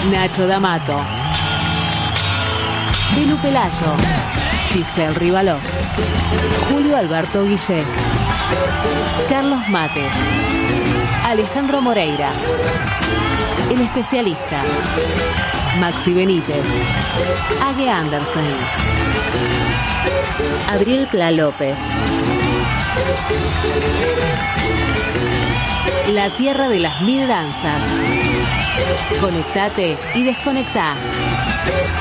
Nacho D'Amato, Belu Pelayo, Giselle Rivaló, Julio Alberto Guillé, Carlos Mates, Alejandro Moreira, El Especialista, Maxi Benítez, Age Anderson, Adriel Pla López. La tierra de las mil danzas. Conectate y desconectá.